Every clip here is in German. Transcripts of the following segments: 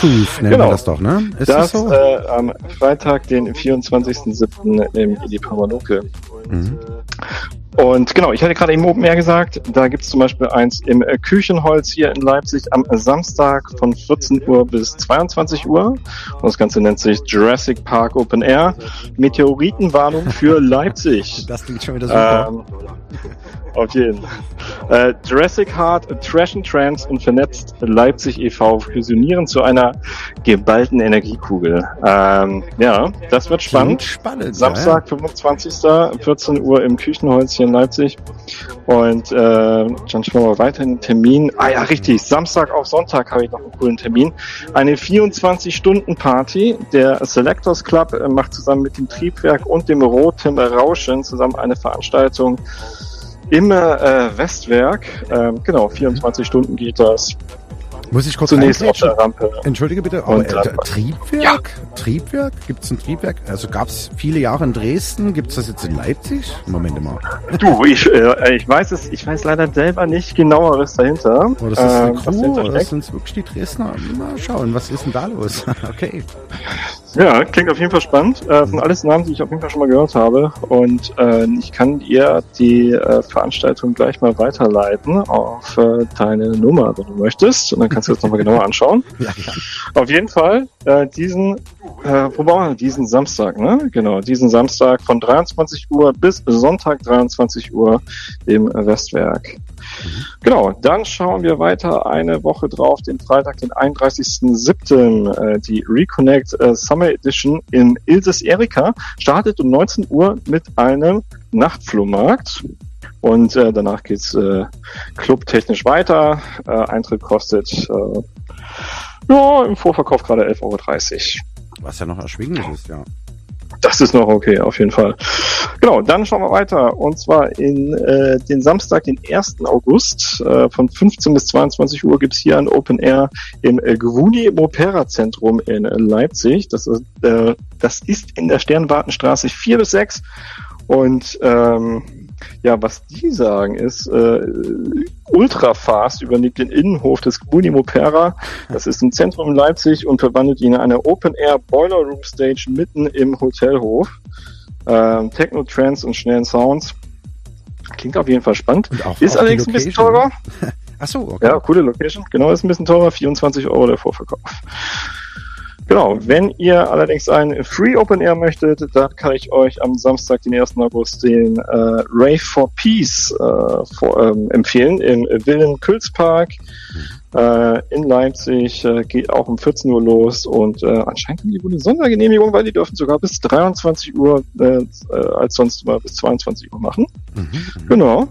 Truth nennen wir das doch, ne? Ist das so? Am Freitag, den 24.07. im Ili Pamanoke. Mhm. Und genau, ich hatte gerade eben Open Air gesagt, da gibt's zum Beispiel eins im Küchenholz hier in Leipzig am Samstag von 14 Uhr bis 22 Uhr. Und das Ganze nennt sich Jurassic Park Open Air. Meteoritenwarnung für Leipzig. Das klingt schon wieder super. Auf jeden. Jurassic Heart, Trash and Trance und Vernetzt Leipzig e.V. fusionieren zu einer geballten Energiekugel. Ja, das wird spannend. Samstag, 25. 14 Uhr im Küchenholz hier in Leipzig. Und dann schauen wir mal weiter in den Termin. Ah ja, richtig. Samstag auf Sonntag habe ich noch einen coolen Termin. Eine 24-Stunden-Party. Der Selectors Club macht zusammen mit dem Triebwerk und dem Rotem Rauschen zusammen eine Veranstaltung im Westwerk. Genau, 24 Stunden geht das. Muss ich kurz zunächst auf der Rampe. Entschuldige bitte, aber Triebwerk? Ja. Triebwerk? Gibt es ein Triebwerk? Also gab es viele Jahre in Dresden, gibt es das jetzt in Leipzig? Moment mal. Du, ich weiß leider selber nicht genaueres dahinter. Oh, das ist eine Crew, oder sind es wirklich die Dresdner? Mal schauen, was ist denn da los? Okay. Ja, klingt auf jeden Fall spannend. Sind alles Namen, die ich auf jeden Fall schon mal gehört habe. Und ich kann dir die Veranstaltung gleich mal weiterleiten auf deine Nummer, wenn du möchtest. Und dann kannst du das nochmal genauer anschauen. Ja. Auf jeden Fall diesen Samstag, ne? Genau, diesen Samstag von 23 Uhr bis Sonntag 23 Uhr im Westwerk. Genau, dann schauen wir weiter eine Woche drauf, den Freitag, den 31.07. Die Reconnect Summer Edition in Ilses Erika startet um 19 Uhr mit einem Nachtflohmarkt. Und danach geht's clubtechnisch weiter. Eintritt kostet im Vorverkauf gerade 11,30 Euro. Was ja noch erschwinglich ist, ja. Das ist noch okay, auf jeden Fall. Genau, dann schauen wir weiter. Und zwar in den Samstag, den 1. August von 15 bis 22 Uhr gibt's hier ein Open Air im Gwuni Mopera Zentrum in Leipzig. Das ist in der Sternwartenstraße 4 bis 6. Und was die sagen ist, Ultrafast übernimmt den Innenhof des Gwuni Mopera. Das ist im Zentrum in Leipzig und verwandelt ihn in eine Open-Air Boiler Room Stage mitten im Hotelhof. Techno, Trance und schnellen Sounds. Klingt auf jeden Fall spannend. Ist allerdings ein bisschen teurer. Ach so, okay. Ja, coole Location. Genau, ist ein bisschen teurer. 24 Euro der Vorverkauf. Genau, wenn ihr allerdings ein Free Open Air möchtet, dann kann ich euch am Samstag, den 1. August, den Rave for Peace empfehlen im Wilhelm Külz Park in Leipzig. Geht auch um 14 Uhr los und anscheinend haben die wohl eine Sondergenehmigung, weil die dürfen sogar bis 23 Uhr als sonst immer bis 22 Uhr machen. Genau.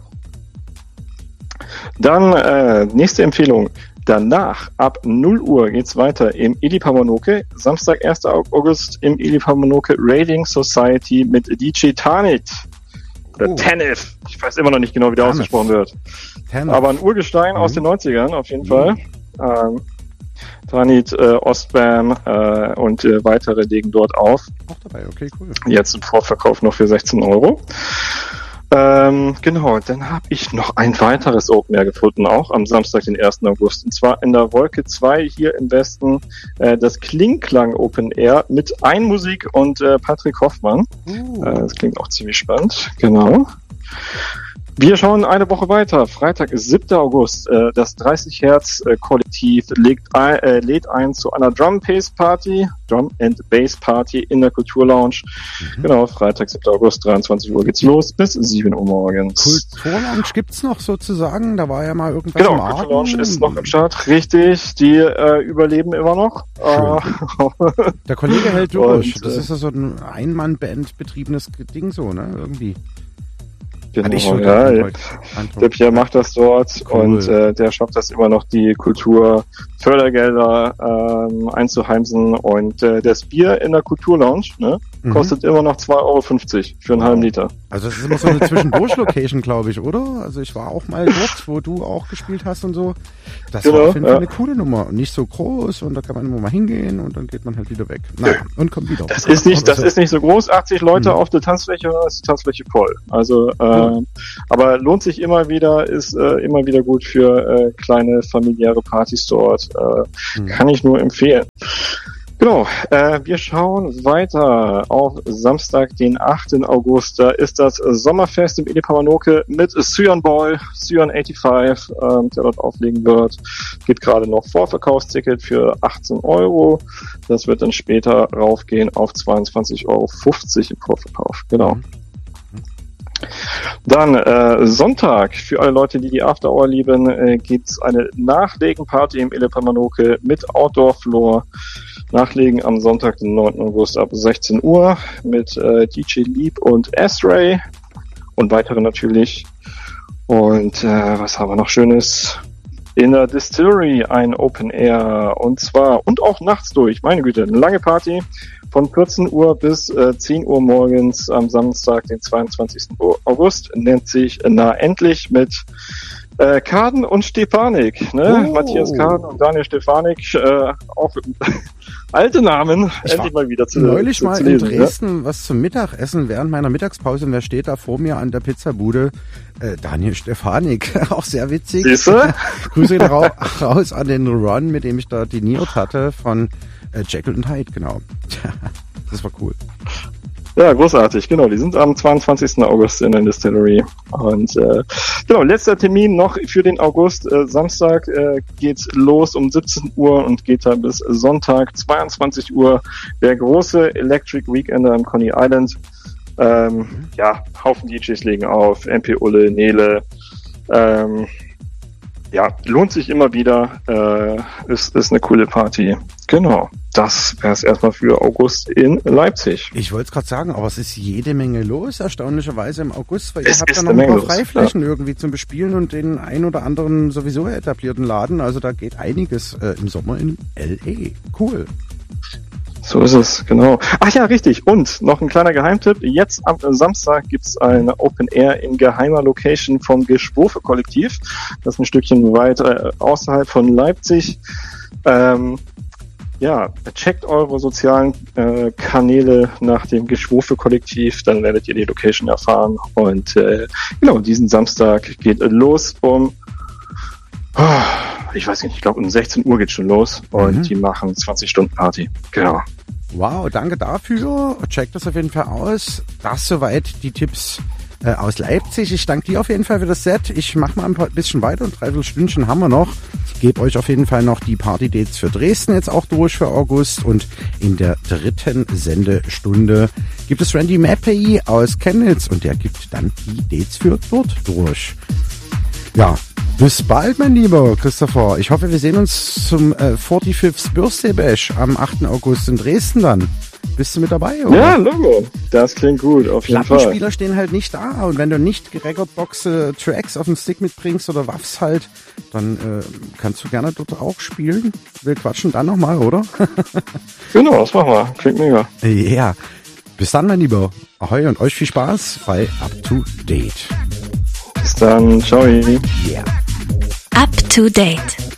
Dann nächste Empfehlung. Danach, ab 0 Uhr, geht's weiter im Ili Pamanoke. Samstag, 1. August im Ili Pamanoke Raiding Society mit DJ Tanit. Oder Tanif. Ich weiß immer noch nicht genau, wie der ausgesprochen wird. Tanif. Aber ein Urgestein aus den 90ern, auf jeden Fall. Tanit, Ostbam und weitere legen dort auf. Auch dabei, okay, cool. Jetzt im Vorverkauf noch für 16 Euro. Genau, dann habe ich noch ein weiteres Open Air gefunden, auch am Samstag, den 1. August. Und zwar in der Wolke 2 hier im Westen, das Klingklang Open Air mit Einmusik und Patrick Hoffmann. Das klingt auch ziemlich spannend, genau. Wir schauen eine Woche weiter. Freitag ist 7. August. Das 30 Hertz Kollektiv lädt ein zu einer Drum and Bass Party in der Kulturlounge. Genau, Freitag, 7. August, 23 Uhr geht's los bis 7 Uhr morgens. Kulturlounge gibt's noch sozusagen? Da war ja mal irgendwas im Argen. Kulturlounge ist noch im Start. Richtig, die überleben immer noch. Der Kollege hält durch. Das ist ja so ein Ein-Mann-Band betriebenes Ding so, ne? Irgendwie. Genau, der Pierre macht das dort und der schafft das immer noch, die Kulturfördergelder einzuheimsen und das Bier in der Kulturlounge kostet immer noch 2,50 Euro für einen halben Liter. Also das ist immer so eine Zwischendurch-Location, glaube ich, oder? Also ich war auch mal dort, wo du auch gespielt hast und so. Das war auf jeden Fall eine coole Nummer. Und nicht so groß und da kann man immer mal hingehen und dann geht man halt wieder weg. Naja, und kommt wieder. Das ist nicht so groß. 80 Leute auf der Tanzfläche, ist die Tanzfläche voll. Also, aber lohnt sich immer wieder, ist immer wieder gut für kleine familiäre Partys dort. Kann ich nur empfehlen. Genau, wir schauen weiter auf Samstag, den 8. August. Da ist das Sommerfest im Ile Pamanoke mit Cyan Boy, Cyan 85, der dort auflegen wird. Gibt gerade noch Vorverkaufsticket für 18 €. Das wird dann später raufgehen auf 22,50 € im Vorverkauf. Genau. Dann Sonntag, für alle Leute, die die After Hour lieben, gibt's eine Nachlegenparty im Ile Pamanoke mit Outdoor Floor. Nachlegen am Sonntag, den 9. August ab 16 Uhr mit DJ Leap und S-Ray und weitere natürlich. Und was haben wir noch Schönes? In der Distillery ein Open Air und auch nachts durch. Meine Güte, eine lange Party von 14 Uhr bis 10 Uhr morgens am Samstag, den 22. August. Nennt sich Na Endlich mit Kaden und Stefanik, ne? Oh. Matthias Kaden und Daniel Stefanik, auch alte Namen, endlich mal wieder zu neulich mal zu lesen, in Dresden was zum Mittagessen während meiner Mittagspause und wer steht da vor mir an der Pizzabude? Daniel Stefanik, auch sehr witzig. Siehste? Grüße raus an den Ron, mit dem ich da diniert hatte von Jekyll und Hyde, genau. Das war cool. Ja, großartig, genau. Die sind am 22. August in der Distillery. Und genau, letzter Termin noch für den August. Samstag geht's los um 17 Uhr und geht da bis Sonntag 22 Uhr. Der große Electric Weekender am Coney Island. Haufen DJs legen auf. MP Ulle, Nele. Lohnt sich immer wieder. Ist eine coole Party. Genau. Das wäre es erstmal für August in Leipzig. Ich wollte es gerade sagen, aber es ist jede Menge los, erstaunlicherweise im August, weil ihr habt ja noch ein paar Freiflächen irgendwie zum Bespielen und den ein oder anderen sowieso etablierten Laden. Also da geht einiges im Sommer in L.A. Cool. So ist es, genau. Ach ja, richtig. Und noch ein kleiner Geheimtipp. Jetzt am Samstag gibt's eine Open Air in geheimer Location vom Geschwofe-Kollektiv. Das ist ein Stückchen weit außerhalb von Leipzig. Checkt eure sozialen Kanäle nach dem Geschwofe-Kollektiv, dann werdet ihr die Location erfahren. Und diesen Samstag geht los ich weiß nicht, ich glaube um 16 Uhr geht schon los und die machen 20 Stunden Party. Genau. Wow, danke dafür. Checkt das auf jeden Fall aus. Das soweit die Tipps aus Leipzig. Ich danke dir auf jeden Fall für das Set. Ich mache mal ein bisschen weiter und 3/4 Stündchen haben wir noch. Ich gebe euch auf jeden Fall noch die Party-Dates für Dresden jetzt auch durch für August und in der 3. Sendestunde gibt es Randy Mappey aus Chemnitz und der gibt dann die Dates für dort durch. Ja, bis bald, mein lieber Christopher. Ich hoffe, wir sehen uns zum 45th Birthday Bash am 8. August in Dresden dann. Bist du mit dabei, oder? Ja, Logo. Das klingt gut, auf jeden Fall. Plattenspieler stehen halt nicht da und wenn du nicht Recordbox Tracks auf dem Stick mitbringst oder Waffs halt, dann kannst du gerne dort auch spielen. Wir quatschen dann nochmal, oder? Genau, das machen wir. Klingt mega. Ja. Yeah. Bis dann, mein Lieber. Ahoi und euch viel Spaß bei Up to Date. Bis dann. Ciao. Yeah. Up to Date.